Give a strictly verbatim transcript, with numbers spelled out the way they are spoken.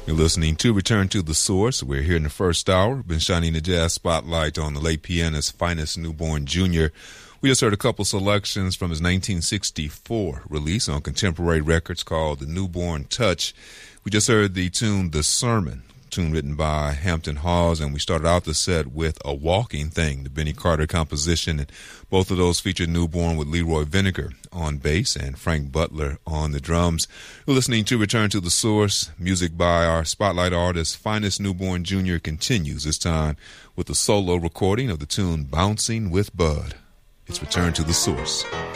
You're listening to Return to the Source. We're here in the first hour. We've been shining the jazz spotlight on the late pianist's finest newborn junior. We just heard a couple selections from his nineteen sixty-four release on Contemporary Records called The Newborn Touch. We just heard the tune The Sermon, tune written by Hampton Hawes, and we started out the set with A Walking Thing, the Benny Carter composition, and both of those featured Newborn with Leroy Vinegar on bass and Frank Butler on the drums. You're listening to Return to the Source. Music by our spotlight artist, Finest Newborn Junior continues, this time with a solo recording of the tune Bouncing with Bud. It's Return to the Source.